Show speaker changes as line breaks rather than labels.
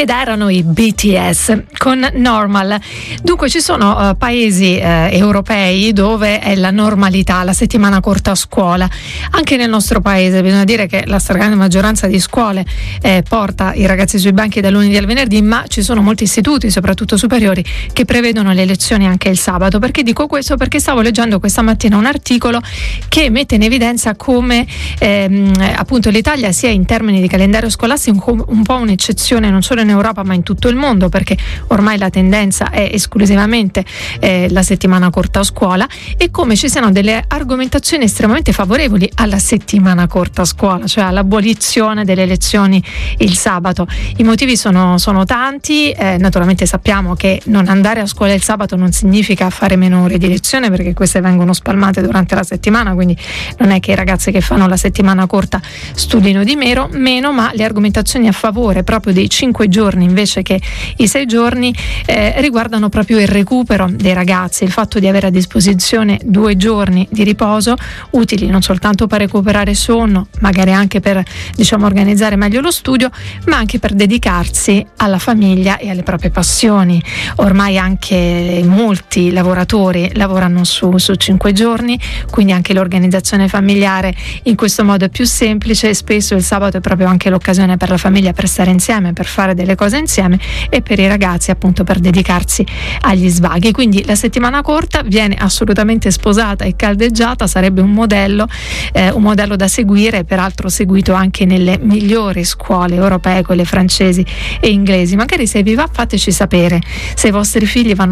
Ed erano i BTS con Normal. Dunque ci sono paesi europei dove è la normalità la settimana corta a scuola. Anche nel nostro paese bisogna dire che la stragrande maggioranza di scuole porta i ragazzi sui banchi dal lunedì al venerdì, ma ci sono molti istituti, soprattutto superiori, che prevedono le lezioni anche il sabato. Perché dico questo? Perché stavo leggendo questa mattina un articolo che mette in evidenza come appunto l'Italia sia in termini di calendario scolastico un po' un'eccezione non solo in Europa ma in tutto il mondo, perché ormai la tendenza è esclusivamente la settimana corta a scuola, e come ci siano delle argomentazioni estremamente favorevoli alla settimana corta a scuola, cioè all'abolizione delle lezioni il sabato. I motivi sono tanti, naturalmente sappiamo che non andare a scuola il sabato non significa fare meno ore di lezione, perché queste vengono spalmate durante la settimana, quindi non è che i ragazzi che fanno la settimana corta studino di meno, ma le argomentazioni a favore proprio dei 5 giorni invece che i 6 giorni riguardano proprio il recupero dei ragazzi, il fatto di avere a disposizione 2 giorni di riposo utili non soltanto per recuperare sonno, magari anche per organizzare meglio lo studio, ma anche per dedicarsi alla famiglia e alle proprie passioni. Ormai anche molti lavoratori lavorano su 5 giorni, quindi anche l'organizzazione familiare in questo modo è più semplice, e spesso il sabato è proprio anche l'occasione per la famiglia per stare insieme, per fare delle cose insieme, e per i ragazzi appunto per dedicarsi agli svaghi. Quindi la settimana corta viene assolutamente sposata e caldeggiata, sarebbe un modello da seguire, peraltro seguito anche nelle migliori scuole europee, quelle francesi e inglesi. Magari se vi va fateci sapere se i vostri figli vanno